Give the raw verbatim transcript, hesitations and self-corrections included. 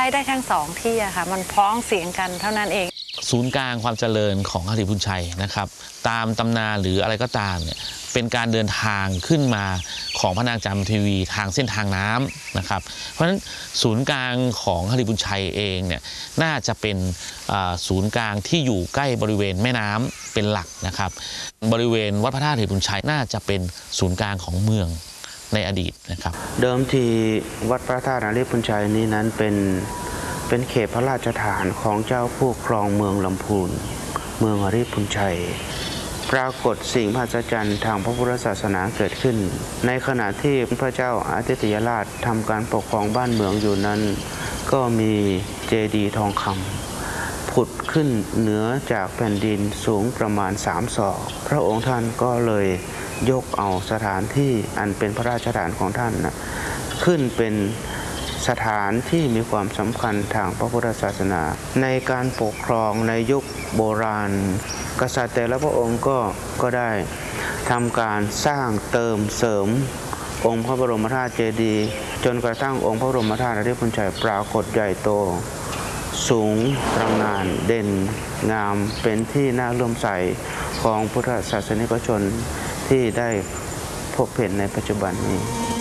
ได้ทั้งสองที่อะค่ะมันพ้องเสียงกันเท่านั้นเองศูนย์กลางความเจริญของหฤบุญชัยนะครับตามตำนานหรืออะไรก็ตามเนี่ยเป็นการเดินทางขึ้นมาของพระนางจามเทวีทางเส้นทางน้ำนะครับเพราะฉะนั้นศูนย์กลางของหฤบุญชัยเองเนี่ยน่าจะเป็นศูนย์กลางที่อยู่ใกล้บริเวณแม่น้ำเป็นหลักนะครับบริเวณวัดพระธาตุหฤบุญชัยน่าจะเป็นศูนย์กลางของเมืองในอดีตนะครับเดิมทีวัดพระธาตุหฤบุญชัยนี้นั้นเป็นเป็นเขตพระราชฐานของเจ้าผู้ครองเมืองลำพูนเมืองหฤบุญชัยปรากฏสิ่งมหัศจรรย์ทางพระพุทธศาสนาเกิดขึ้นในขณะที่พระเจ้าอาทิตยราชทำการปกครองบ้านเมืองอยู่นั้นก็มีเจดีย์ทองคำผุดขึ้นเหนือจากแผ่นดินสูงประมาณสามศอกพระองค์ท่านก็เลยยกเอาสถานที่อันเป็นพระราชฐานของท่านนะขึ้นเป็นสถานที่มีความสำคัญทางพระพุทธศาสนาในการปกครองในยุคโบราณกษัตริย์แต่ละพระองค์ก็ก็ได้ทำการสร้างเติมเสริมองค์พระบรมธาตุเจดีย์จนกระทั่งองค์พระบรมธาตุหฤบุญชัยปรากฏใหญ่โตสูงตระหง่านเด่นงามเป็นที่น่าเลื่อมใสของพุทธศาสนิกชนที่ได้พบเห็นในปัจจุบันนี้